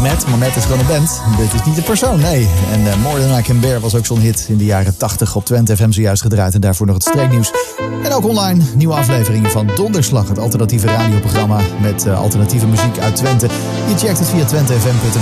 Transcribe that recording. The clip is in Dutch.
Matt is gewoon een band. Dit is niet de persoon, nee. En More Than I Can Bear was ook zo'n hit in de jaren 80 op Twente FM zojuist gedraaid. En daarvoor nog het streeknieuws. En ook online nieuwe afleveringen van Donderslag, het alternatieve radioprogramma met alternatieve muziek uit Twente. Je checkt het via twentefm.nl.